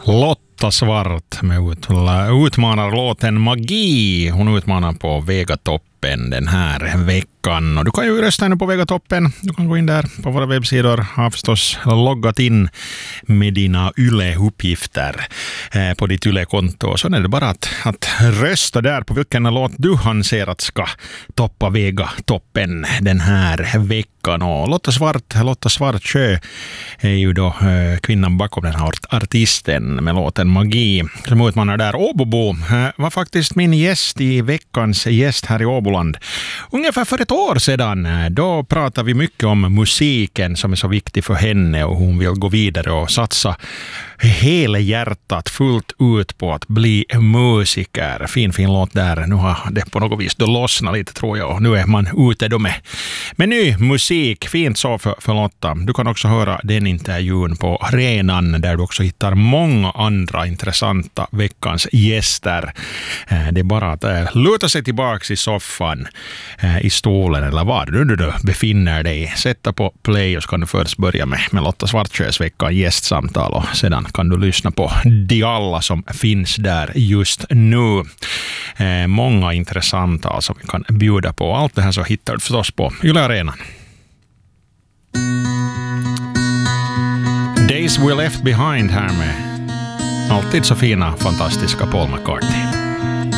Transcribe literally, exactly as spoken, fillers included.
Lotta Svart med utmanarlåten Magi. Hon utmanar på Vegatoppen den här veckan. Och du kan ju rösta nu på Vegatoppen. Du kan gå in där på våra webbsidor. Har förstås loggat in med dina Yle-uppgifter eh, på ditt Yle-konto. Så är det bara att, att rösta där på vilken låt du anser att ska toppa Vegatoppen den här veckan. Och Lotta Svart, Lotta Svartsjö är ju då eh, kvinnan bakom den här artisten med låten Magi som utmanar där. Åbobo eh, var faktiskt min gäst i veckans gäst här i Åboland. Ungefär för ett år sedan, då pratade vi mycket om musiken som är så viktig för henne och hon vill gå vidare och satsa hela hjärtat fullt ut på att bli musiker. Fin, fin låt där. Nu har det på något vis då lossnat lite tror jag och nu är man ute då med, med ny musik. Fint så för, för Lotta. Du kan också höra den intervjun på arenan där du också hittar många andra intressanta veckans gäster. Det är bara att luta sig tillbaka i soffan, i stolen eller var du nu befinner dig. Sätta på play och så kan du först börja med, med Lotta Svartsjös veckan gästsamtal och sedan kan du lyssna på de alla som finns där just nu. Eh, många intressanta som vi kan bjuda på. Allt det här så hittar du förstås på Yle Arenan. Days We Left Behind här med alltid så fina, fantastiska Paul McCartney.